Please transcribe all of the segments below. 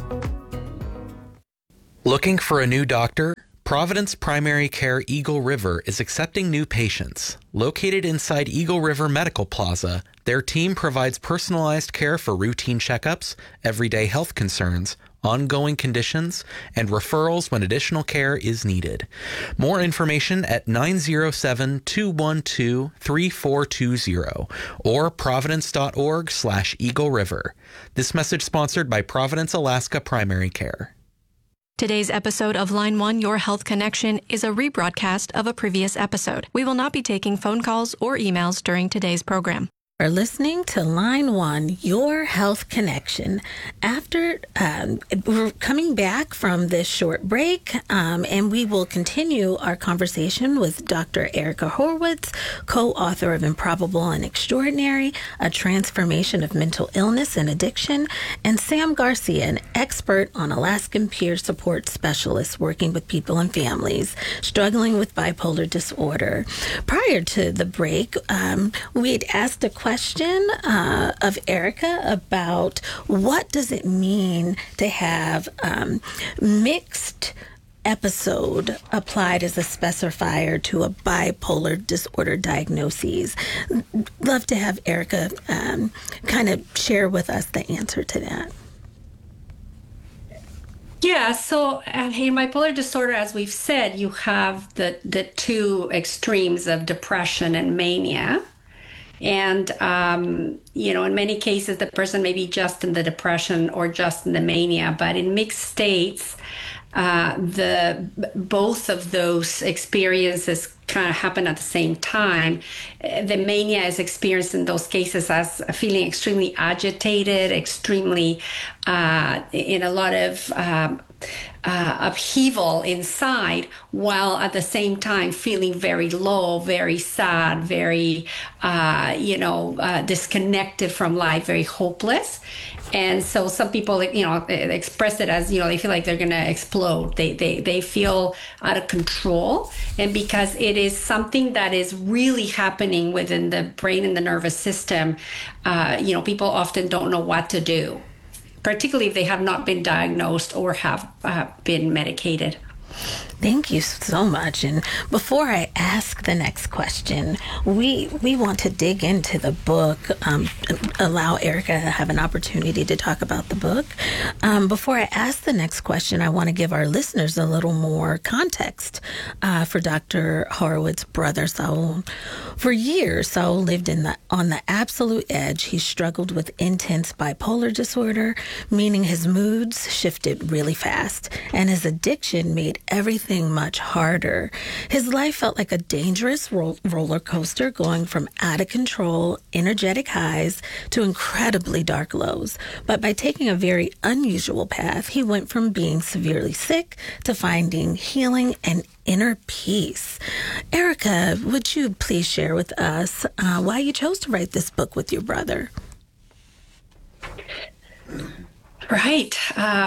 Looking for a new doctor? Providence Primary Care Eagle River is accepting new patients. Located inside Eagle River Medical Plaza, their team provides personalized care for routine checkups, everyday health concerns, ongoing conditions, and referrals when additional care is needed. More information at 907-212-3420 or providence.org/Eagle River. This message sponsored by Providence Alaska Primary Care. Today's episode of Line 1 Your Health Connection is a rebroadcast of a previous episode. We will not be taking phone calls or emails during today's program. Are listening to Line 1, Your Health Connection. After we're coming back from this short break, and we will continue our conversation with Dr. Erica Horowitz, co-author of Improbable and Extraordinary, A Transformation of Mental Illness and Addiction, and Sam Garcia, an expert on Alaskan peer support specialist working with people and families struggling with bipolar disorder. Prior to the break, we'd asked a question of Erica about what does it mean to have mixed episode applied as a specifier to a bipolar disorder diagnosis. Love to have Erica kind of share with us the answer to that. Yeah, so in bipolar disorder, as we've said, you have the two extremes of depression and mania. And, in many cases, the person may be just in the depression or just in the mania, but in mixed states, both of those experiences kind of happen at the same time. The mania is experienced in those cases as feeling extremely agitated, extremely in a lot of upheaval inside, while at the same time feeling very low, very sad, very, disconnected from life, very hopeless. And so some people, express it as, they feel like they're going to explode. They feel out of control. And because it is something that is really happening within the brain and the nervous system, people often don't know what to do, particularly if they have not been diagnosed or have been medicated. Thank you so much. And before I ask the next question, we want to dig into the book, allow Erica to have an opportunity to talk about the book. Before I ask the next question, I want to give our listeners a little more context for Dr. Horowitz's brother, Saul. For years, Saul lived on the absolute edge. He struggled with intense bipolar disorder, meaning his moods shifted really fast, and his addiction made everything much harder. His life felt like a dangerous roller coaster, going from out of control, energetic highs to incredibly dark lows. But by taking a very unusual path, he went from being severely sick to finding healing and inner peace. Erica, would you please share with us why you chose to write this book with your brother? Right.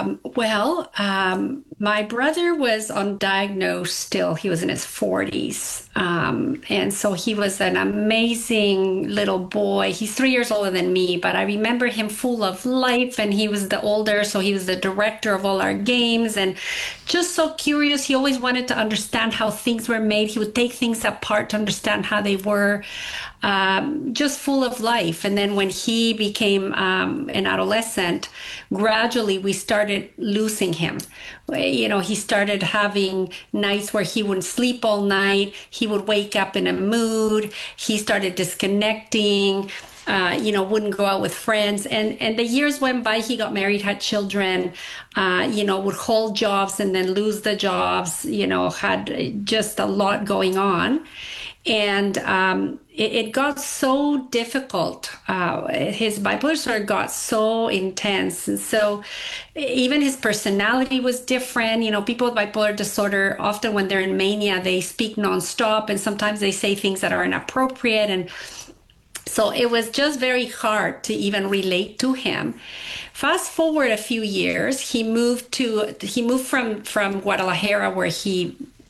My brother was undiagnosed still. He was in his 40s. And so he was an amazing little boy. He's 3 years older than me, but I remember him full of life, and he was the older, so he was the director of all our games and just so curious. He always wanted to understand how things were made. He would take things apart to understand how they were. Just full of life. And then when he became an adolescent, gradually we started losing him. He started having nights where he wouldn't sleep all night. He would wake up in a mood. He started disconnecting, wouldn't go out with friends. And the years went by. He got married, had children, would hold jobs and then lose the jobs, had just a lot going on. And it got so difficult. His bipolar disorder got so intense. And so even his personality was different. People with bipolar disorder, often when they're in mania, they speak nonstop, and sometimes they say things that are inappropriate. And so it was just very hard to even relate to him. Fast forward a few years, he moved from Guadalajara, where he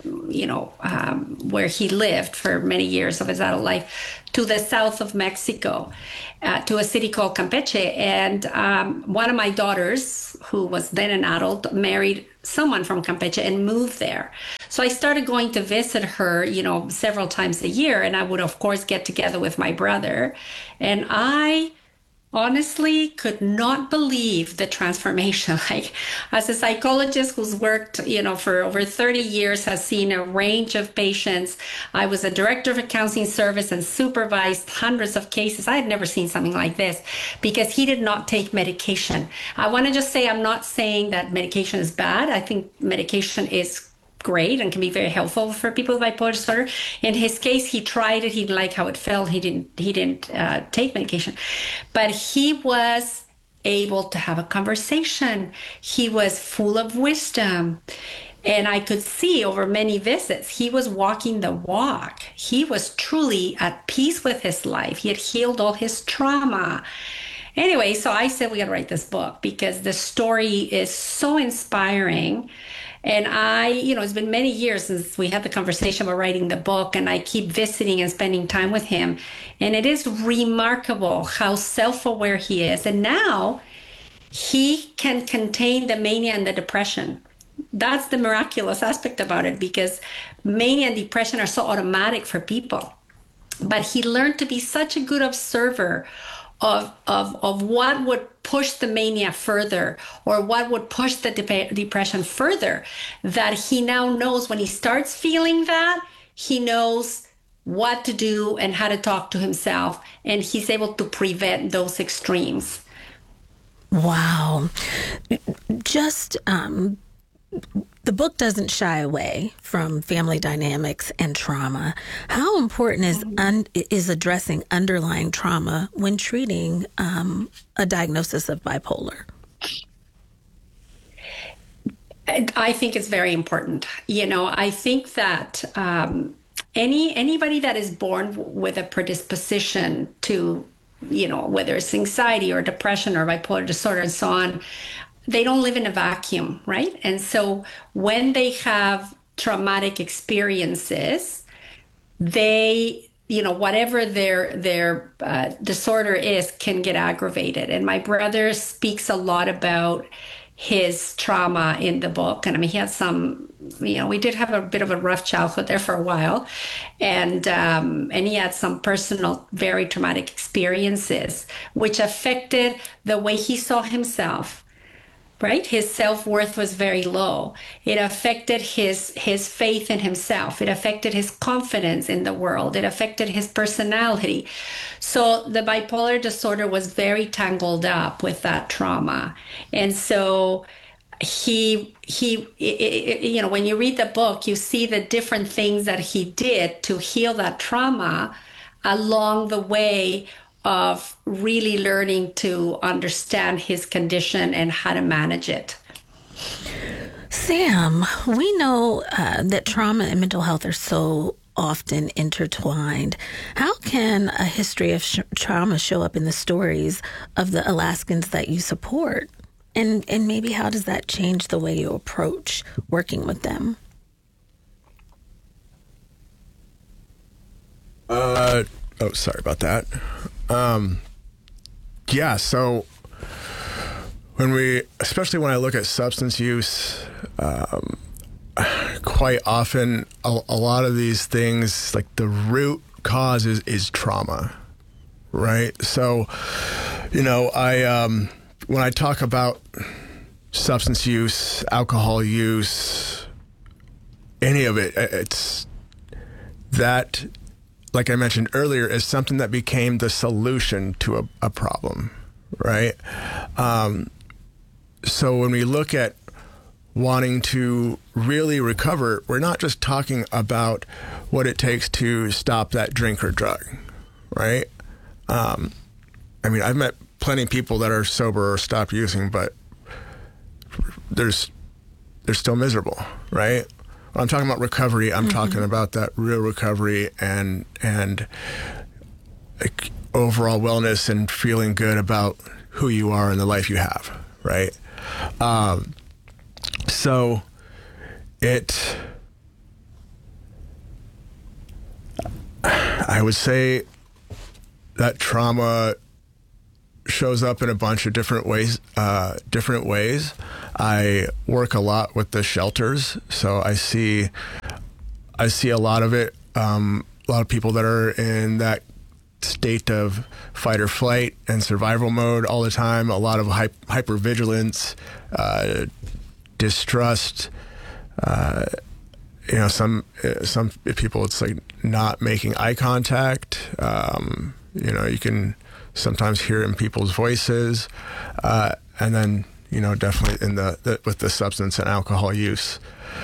where he lived for many years of his adult life, to the south of Mexico, to a city called Campeche. And one of my daughters, who was then an adult, married someone from Campeche and moved there. So I started going to visit her, several times a year. And I would, of course, get together with my brother. And I honestly could not believe the transformation. Like, as a psychologist who's worked, for over 30 years, has seen a range of patients. I was a director of a counseling service and supervised hundreds of cases. I had never seen something like this, because he did not take medication. I want to just say, I'm not saying that medication is bad. I think medication is great and can be very helpful for people with bipolar disorder. In his case, he tried it. He didn't like how it felt. He didn't take medication, but he was able to have a conversation. He was full of wisdom. And I could see over many visits, he was walking the walk. He was truly at peace with his life. He had healed all his trauma. Anyway, so I said, we got to write this book, because the story is so inspiring. And it's been many years since we had the conversation about writing the book, and I keep visiting and spending time with him. And it is remarkable how self-aware he is. And now he can contain the mania and the depression. That's the miraculous aspect about it, because mania and depression are so automatic for people. But he learned to be such a good observer of what would push the mania further, or what would push the depression further, that he now knows when he starts feeling that, he knows what to do and how to talk to himself, and he's able to prevent those extremes. Wow. Just the book doesn't shy away from family dynamics and trauma. How important is addressing underlying trauma when treating a diagnosis of bipolar? I think it's very important. I think that anybody that is born with a predisposition to, whether it's anxiety or depression or bipolar disorder and so on, they don't live in a vacuum, right? And so when they have traumatic experiences, they, whatever their disorder is, can get aggravated. And my brother speaks a lot about his trauma in the book. And I mean, he had some, we did have a bit of a rough childhood there for a while. And he had some personal, very traumatic experiences, which affected the way he saw himself. Right? His self-worth was very low. It affected his faith in himself. It affected his confidence in the world. It affected his personality. So the bipolar disorder was very tangled up with that trauma. And so he when you read the book, you see the different things that he did to heal that trauma along the way of really learning to understand his condition and how to manage it. Sam, we know that trauma and mental health are so often intertwined. How can a history of trauma show up in the stories of the Alaskans that you support? And maybe how does that change the way you approach working with them? Sorry about that. So especially when I look at substance use, quite often a lot of these things, like the root cause is trauma, right? So, when I talk about substance use, alcohol use, any of it, it's that, like I mentioned earlier, is something that became the solution to a problem, right? So when we look at wanting to really recover, we're not just talking about what it takes to stop that drink or drug, right? I've met plenty of people that are sober or stopped using, but they're still miserable, right? When I'm talking about recovery, I'm talking about that real recovery and like overall wellness and feeling good about who you are and the life you have, right? So I would say that trauma shows up in a bunch of different ways. I work a lot with the shelters, so I see a lot of it. A lot of people that are in that state of fight or flight and survival mode all the time. A lot of hypervigilance, distrust. Some people, it's like not making eye contact. You can sometimes hear it in people's voices, and then definitely in with the substance and alcohol use.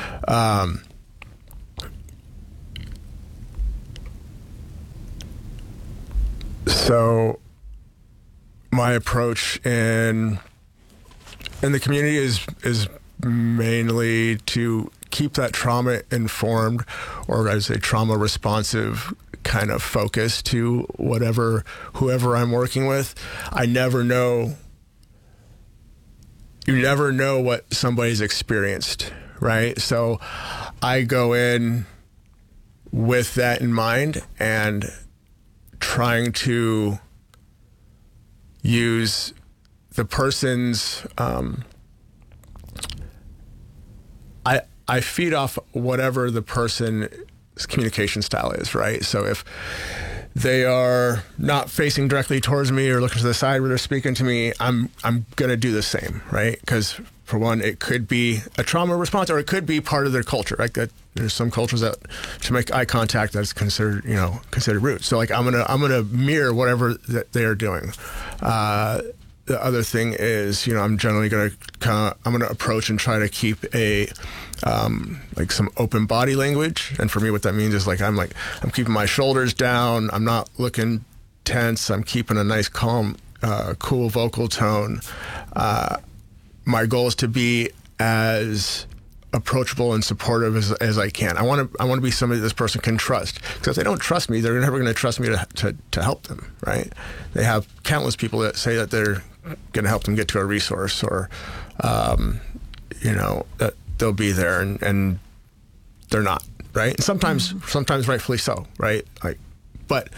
So my approach in the community is mainly to keep that trauma informed, or I'd say trauma responsive kind of focus to whoever I'm working with. You never know what somebody's experienced, right? So I go in with that in mind and trying to use the person's I feed off whatever the person's communication style is, right? So if they are not facing directly towards me or looking to the side where they're speaking to me, I'm going to do the same, right? Because for one, it could be a trauma response, or it could be part of their culture, right? That there's some cultures that to make eye contact that's considered rude. So like I'm gonna mirror whatever that they are doing. The other thing is, I'm generally going to approach and try to keep some open body language. And for me, what that means is I'm keeping my shoulders down. I'm not looking tense. I'm keeping a nice, calm, cool vocal tone. My goal is to be as approachable and supportive as I can. I want to be somebody this person can trust. Because if they don't trust me, they're never going to trust me to help them, right? They have countless people that say that they're going to help them get to a resource, or that they'll be there, and they're not, right? And sometimes rightfully so, right? But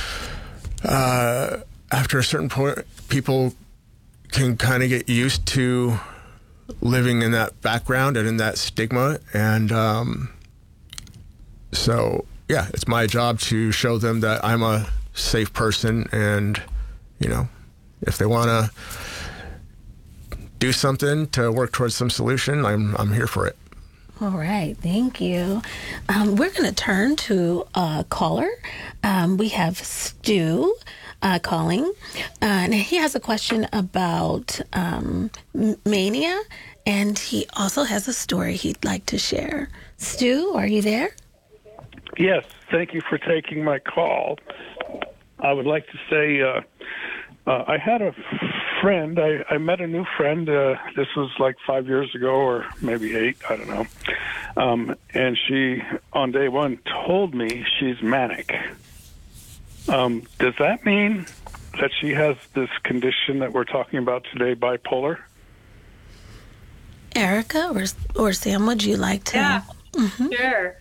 after a certain point, people can kind of get used to living in that background and in that stigma, and so yeah, it's my job to show them that I'm a safe person, and if they want to do something to work towards some solution, I'm here for it. All right, thank you. We're going to turn to a caller. We have Stu calling, and he has a question about mania, and he also has a story he'd like to share. Stu, are you there? Yes, thank you for taking my call. I would like to say I had a friend. I met a new friend. This was like 5 years ago, or maybe 8. I don't know. And she, on day one, told me she's manic. Does that mean that she has this condition that we're talking about today, bipolar? Erica or Sam, would you like to? Yeah, Mm-hmm. sure.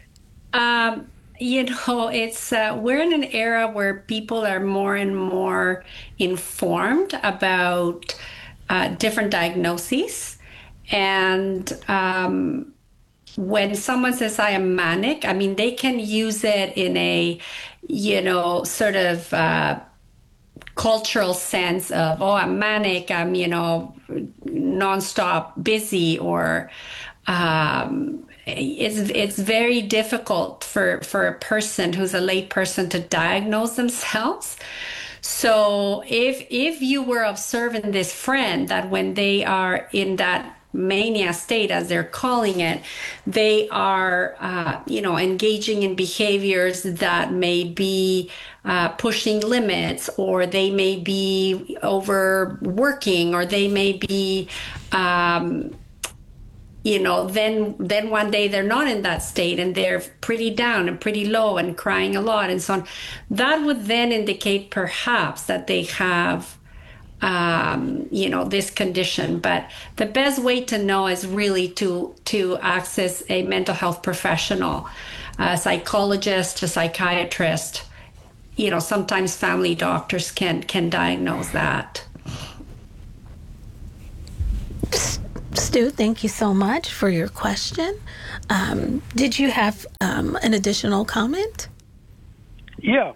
It's we're in an era where people are more and more informed about different diagnoses. And when someone says, I am manic, I mean, they can use it in a, sort of cultural sense of, oh, I'm manic, I'm, nonstop busy, or it's very difficult for a person who's a lay person to diagnose themselves. So if you were observing this friend, that when they are in that mania state, as they're calling it, they are, engaging in behaviors that may be pushing limits, or they may be overworking, or they may be, then one day they're not in that state and they're pretty down and pretty low and crying a lot and so on. That would then indicate perhaps that they have, this condition. But the best way to know is really to access a mental health professional, a psychologist, a psychiatrist, sometimes family doctors can diagnose that. Stu, thank you so much for your question. Did you have an additional comment? Yeah.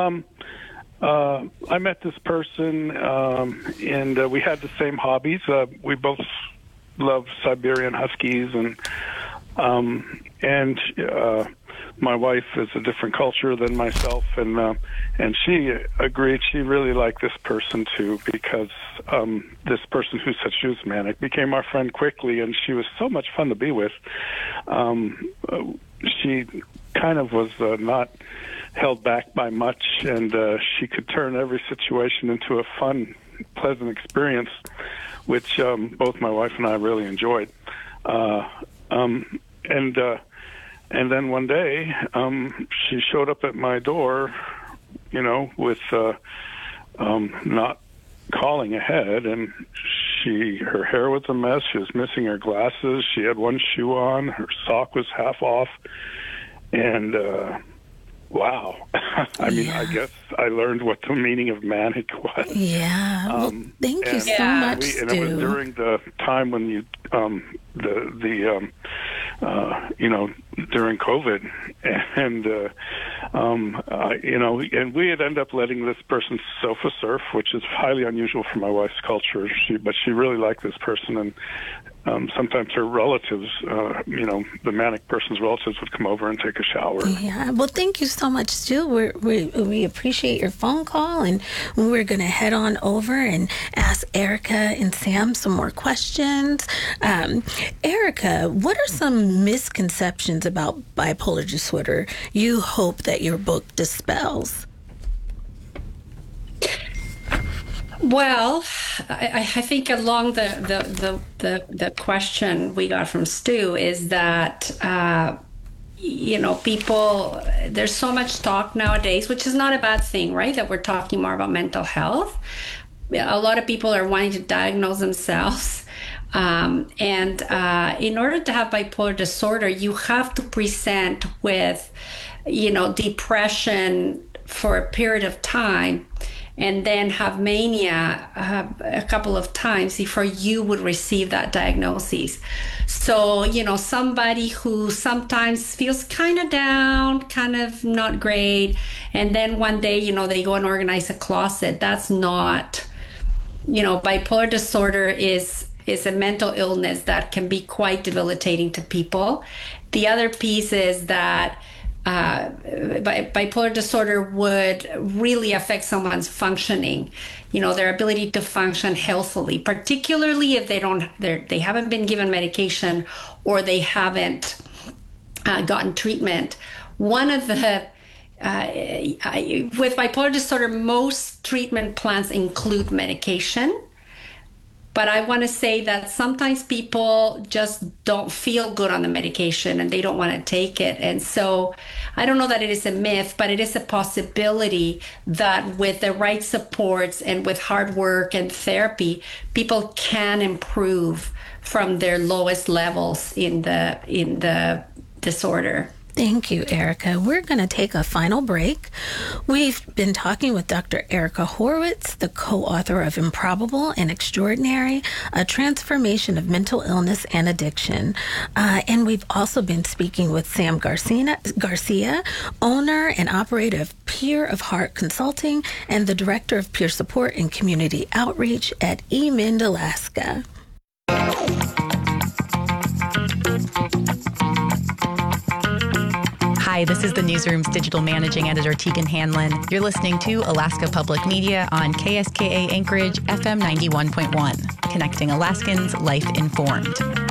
I met this person, and we had the same hobbies. We both love Siberian Huskies, and my wife is a different culture than myself, and she agreed she really liked this person too, because this person who said she was manic became our friend quickly, and she was so much fun to be with. She kind of was not held back by much, and she could turn every situation into a fun, pleasant experience, which both my wife and I really enjoyed. And then one day, she showed up at my door, with not calling ahead, and her hair was a mess. She was missing her glasses. She had one shoe on. Her sock was half off, and wow. I guess I learned what the meaning of manic was. Yeah. Well, thank you so much, Stu. And it was during the time when you, during COVID, and we had ended up letting this person sofa surf, which is highly unusual for my wife's culture. But she really liked this person, and sometimes her relatives, the manic person's relatives would come over and take a shower. Yeah. Well, thank you so much, Stu. We appreciate your phone call, and we're going to head on over and ask Erica and Sam some more questions. Erica, what are some misconceptions about bipolar disorder you hope that your book dispels? Well, I think along the question we got from Stu is that people, there's so much talk nowadays, which is not a bad thing, right? That we're talking more about mental health. A lot of people are wanting to diagnose themselves. And in order to have bipolar disorder, you have to present with, depression for a period of time, and then have mania a couple of times before you would receive that diagnosis. So, somebody who sometimes feels kind of down, kind of not great, and then one day, they go and organize a closet. That's not, bipolar disorder is a mental illness that can be quite debilitating to people. The other piece is that bipolar disorder would really affect someone's functioning, their ability to function healthily, particularly if they haven't been given medication or they haven't gotten treatment. One of the with bipolar disorder, most treatment plans include medication. But I want to say that sometimes people just don't feel good on the medication and they don't want to take it. And so I don't know that it is a myth, but it is a possibility that with the right supports and with hard work and therapy, people can improve from their lowest levels in the disorder. Thank you, Erica. We're going to take a final break. We've been talking with Dr. Erica Horowitz, the co-author of Improbable and Extraordinary, A Transformation of Mental Illness and Addiction. And we've also been speaking with Sam Garcia, owner and operator of Peer of Heart Consulting and the director of peer support and community outreach at eMend Alaska. Hi, this is the Newsroom's digital managing editor, Tegan Hanlon. You're listening to Alaska Public Media on KSKA Anchorage FM 91.1, connecting Alaskans life informed.